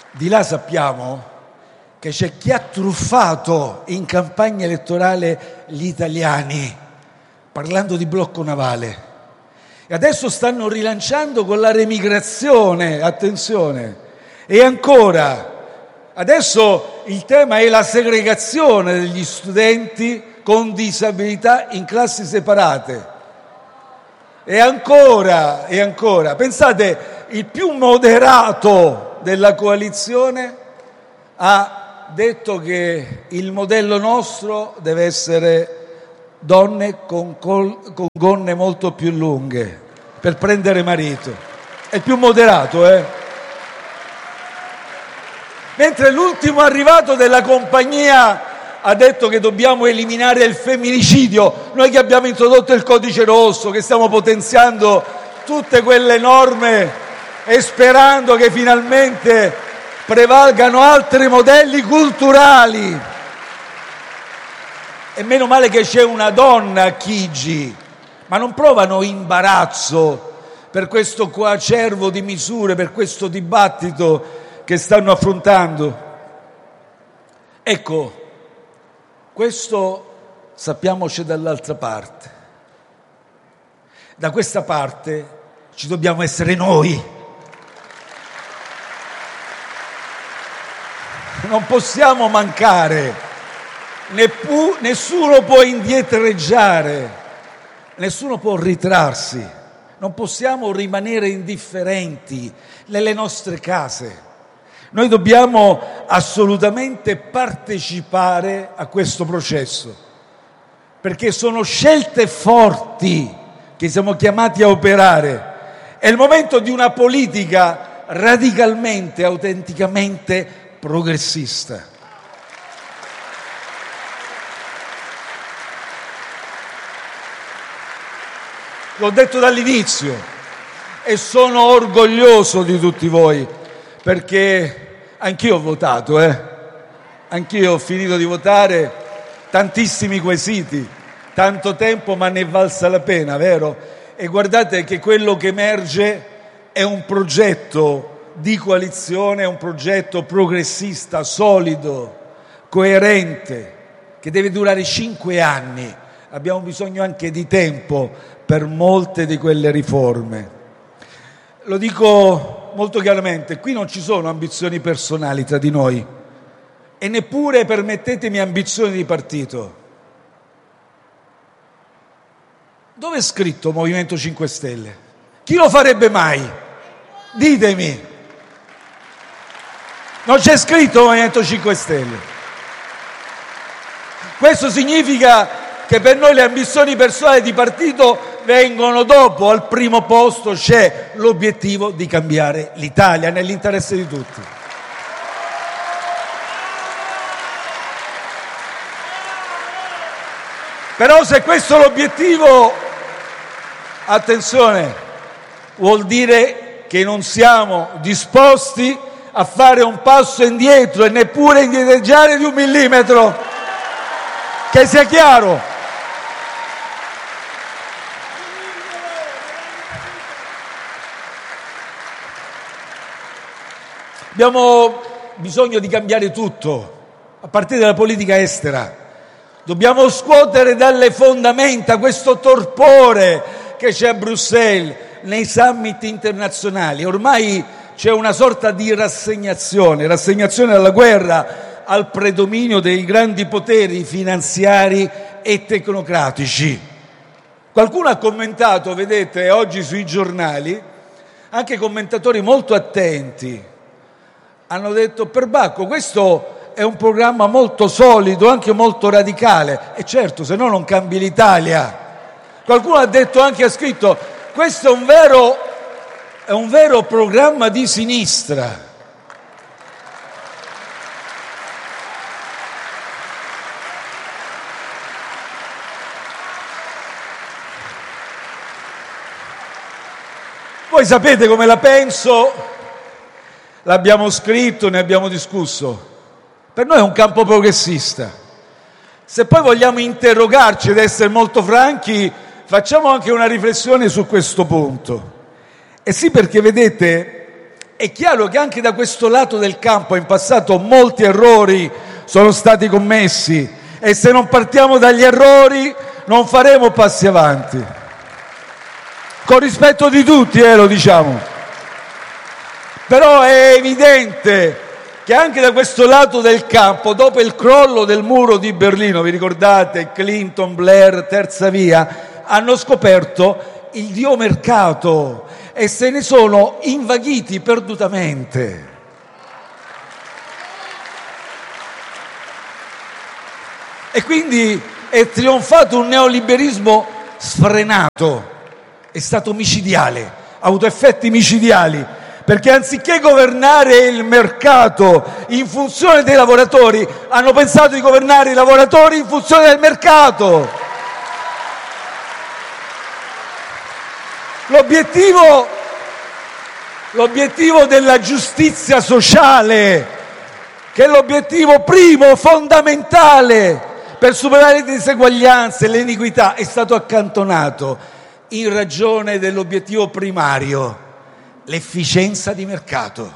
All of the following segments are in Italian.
Di là sappiamo che c'è chi ha truffato in campagna elettorale gli italiani parlando di blocco navale e adesso stanno rilanciando con la remigrazione, attenzione, e ancora adesso il tema è la segregazione degli studenti con disabilità in classi separate. E ancora, pensate, il più moderato della coalizione ha detto che il modello nostro deve essere donne con gonne molto più lunghe per prendere marito. È il più moderato, Mentre l'ultimo arrivato della compagnia ha detto che dobbiamo eliminare il femminicidio, noi che abbiamo introdotto il codice rosso, che stiamo potenziando tutte quelle norme e sperando che finalmente prevalgano altri modelli culturali. E meno male che c'è una donna a Chigi, ma non provano imbarazzo per questo coacervo di misure, per questo dibattito che stanno affrontando? Ecco, questo sappiamo c'è dall'altra parte. Da questa parte ci dobbiamo essere noi. Non possiamo mancare, nessuno può indietreggiare, nessuno può ritrarsi, non possiamo rimanere indifferenti nelle nostre case. Noi dobbiamo assolutamente partecipare a questo processo, perché sono scelte forti che siamo chiamati a operare. È il momento di una politica radicalmente, autenticamente progressista. L'ho detto dall'inizio e sono orgoglioso di tutti voi, perché anch'io ho votato, Anch'io ho finito di votare, tantissimi quesiti, tanto tempo, ma ne è valsa la pena, vero? E guardate che quello che emerge è un progetto di coalizione, è un progetto progressista, solido, coerente, che deve durare 5 anni. Abbiamo bisogno anche di tempo per molte di quelle riforme. Lo dico molto chiaramente, qui non ci sono ambizioni personali tra di noi e neppure, permettetemi, ambizioni di partito. Dove è scritto Movimento 5 Stelle? Chi lo farebbe mai? Ditemi. Non c'è scritto Movimento 5 Stelle. Questo significa che per noi le ambizioni personali di partito vengono dopo. Al primo posto c'è l'obiettivo di cambiare l'Italia nell'interesse di tutti. Però se questo è l'obiettivo, attenzione, vuol dire che non siamo disposti a fare un passo indietro e neppure indietreggiare di 1 millimetro. Che sia chiaro. Abbiamo bisogno di cambiare tutto, a partire dalla politica estera. Dobbiamo scuotere dalle fondamenta questo torpore che c'è a Bruxelles, nei summit internazionali. Ormai c'è una sorta di rassegnazione alla guerra, al predominio dei grandi poteri finanziari e tecnocratici. Qualcuno ha commentato, vedete, oggi sui giornali, anche commentatori molto attenti, hanno detto: perbacco, questo è un programma molto solido, anche molto radicale. E certo, se no non cambi l'Italia. Qualcuno ha detto, anche ha scritto: questo è un vero programma di sinistra. Voi sapete come la penso, l'abbiamo scritto, ne abbiamo discusso. Per noi è un campo progressista. Se poi vogliamo interrogarci ed essere molto franchi, facciamo anche una riflessione su questo punto. E sì, perché vedete, È chiaro che anche da questo lato del campo in passato molti errori sono stati commessi e se non partiamo dagli errori non faremo passi avanti. Con rispetto di tutti, lo diciamo. Però è evidente che anche da questo lato del campo, dopo il crollo del muro di Berlino, vi ricordate, Clinton, Blair, terza via, hanno scoperto il dio mercato e se ne sono invaghiti perdutamente. E quindi è trionfato un neoliberismo sfrenato, è stato micidiale, ha avuto effetti micidiali, perché anziché governare il mercato in funzione dei lavoratori, hanno pensato di governare i lavoratori in funzione del mercato. L'obiettivo della giustizia sociale, che è l'obiettivo primo, fondamentale, per superare le diseguaglianze e le iniquità, è stato accantonato in ragione dell'obiettivo primario, l'efficienza di mercato.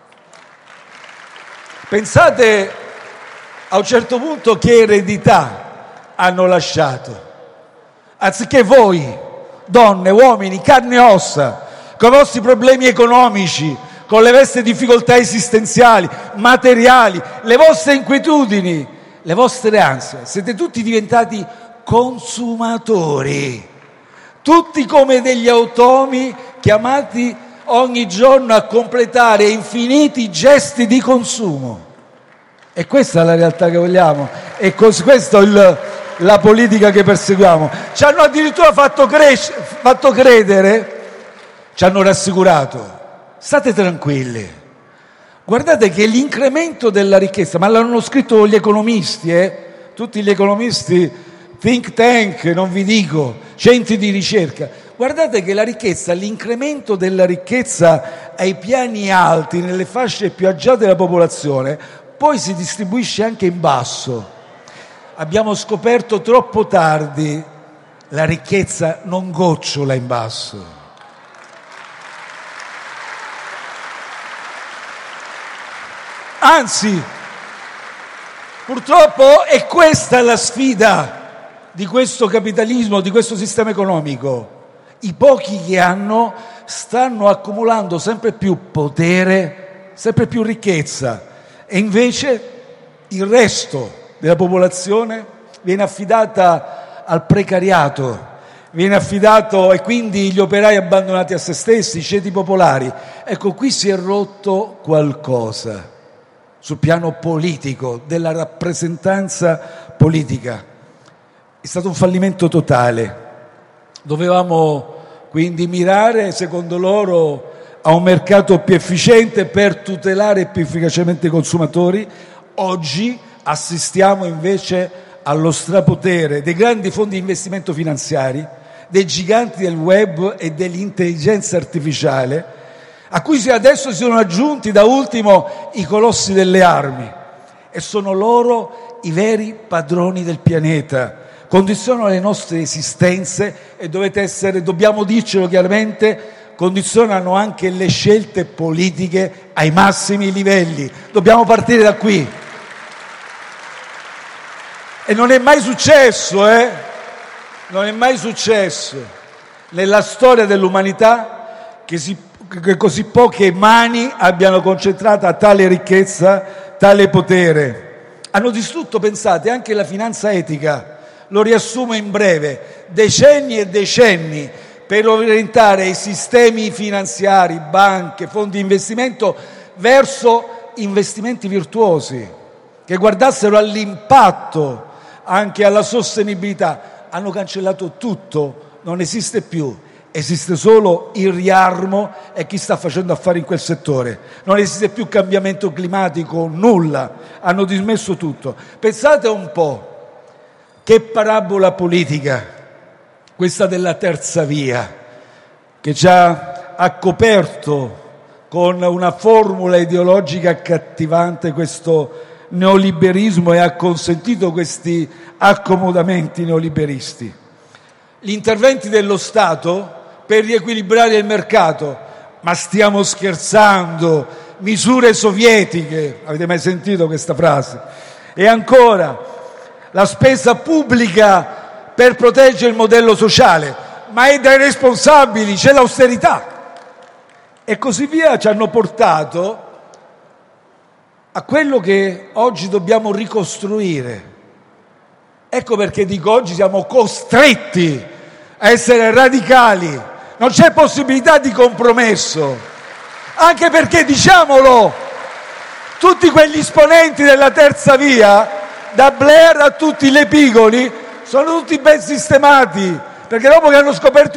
Pensate a un certo punto che eredità hanno lasciato. Anziché voi, donne, uomini, carne e ossa, con i vostri problemi economici, con le vostre difficoltà esistenziali, materiali, le vostre inquietudini, le vostre ansie, siete tutti diventati consumatori, tutti come degli automi chiamati ogni giorno a completare infiniti gesti di consumo. E questa è la realtà che vogliamo, e questa è la politica che perseguiamo. Ci hanno addirittura fatto credere, ci hanno rassicurato, state tranquilli, guardate che l'incremento della ricchezza, ma l'hanno scritto gli economisti, tutti gli economisti, think tank, non vi dico, centri di ricerca, guardate che la ricchezza, l'incremento della ricchezza ai piani alti, nelle fasce più agiate della popolazione, poi si distribuisce anche in basso. Abbiamo scoperto troppo tardi, la ricchezza non gocciola in basso. Anzi, purtroppo è questa la sfida di questo capitalismo, di questo sistema economico. I pochi che hanno stanno accumulando sempre più potere, sempre più ricchezza, e invece il resto della popolazione viene affidata al precariato, viene affidato, e quindi gli operai abbandonati a se stessi, i ceti popolari. Ecco, qui si è rotto qualcosa sul piano politico, della rappresentanza politica. È stato un fallimento totale. Dovevamo quindi mirare, secondo loro, a un mercato più efficiente per tutelare più efficacemente i consumatori. Oggi assistiamo invece allo strapotere dei grandi fondi di investimento finanziari, dei giganti del web e dell'intelligenza artificiale, a cui adesso si sono aggiunti da ultimo i colossi delle armi, e sono loro i veri padroni del pianeta, condizionano le nostre esistenze e dobbiamo dircelo chiaramente, condizionano anche le scelte politiche ai massimi livelli. Dobbiamo partire da qui. E non è mai successo, non è mai successo nella storia dell'umanità che così poche mani abbiano concentrata tale ricchezza, tale potere. Hanno distrutto, pensate, anche la finanza etica. Lo riassumo in breve: decenni e decenni per orientare i sistemi finanziari, banche, fondi di investimento verso investimenti virtuosi che guardassero all'impatto, anche alla sostenibilità. Hanno cancellato tutto, non esiste più. Esiste solo il riarmo e chi sta facendo affari in quel settore. Non esiste più cambiamento climatico, nulla. Hanno dismesso tutto. Pensate un po', che parabola politica questa della terza via, che ci ha coperto con una formula ideologica accattivante questo neoliberismo e ha consentito questi accomodamenti neoliberisti. Gli interventi dello Stato per riequilibrare il mercato, Ma stiamo scherzando? Misure sovietiche, avete mai sentito questa frase? E ancora, la spesa pubblica per proteggere il modello sociale, ma è dai responsabili, c'è l'austerità. E così via ci hanno portato a quello che oggi dobbiamo ricostruire. Ecco perché dico oggi siamo costretti a essere radicali, non c'è possibilità di compromesso, anche perché, diciamolo, tutti quegli esponenti della terza via, da Blair a tutti i Lepigoli, sono tutti ben sistemati, perché dopo che hanno scoperto